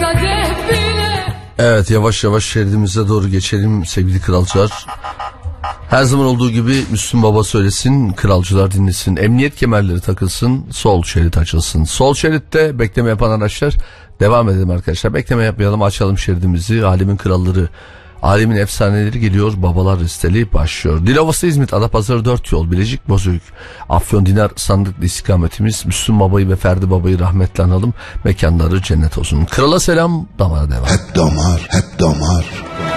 Evet, yavaş yavaş şeridimize doğru geçelim sevgili kralcılar. Her zaman olduğu gibi Müslüm Baba söylesin, kralcılar dinlesin, emniyet kemerleri takılsın, sol şerit açılsın. Sol şeritte bekleme yapan araçlar, devam edelim arkadaşlar, bekleme yapmayalım, açalım şeridimizi. Alemin kralları, alemin efsaneleri geliyor, babalar listeli başlıyor. Dilovası İzmit, Adapazarı 4 yol, Bilecik Bozüyük, Afyon Dinar sandıklı istikametimiz. Müslüm Baba'yı ve Ferdi Baba'yı rahmetle analım, mekanları cennet olsun. Krala selam, damara devam. Hep damar, hep damar.